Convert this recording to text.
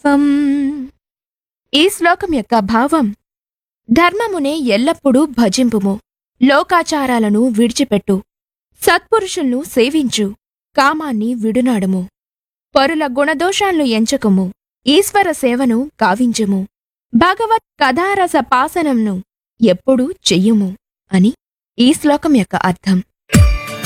ఈ శ్లోకం యొక్క భావం: ధర్మమునే ఎల్లప్పుడూ భజింపుము, లోకాచారాలను విడిచిపెట్టు, సత్పురుషులను సేవించు, కామాన్ని విడునాడుము, పరుల గుణదోషాలను ఎంచకుము, ఈశ్వర సేవను గావించుము, భగవత్ కథారస పాసనంను ఎప్పుడూ చెయ్యుము అని ఈ శ్లోకం యొక్క అర్థం.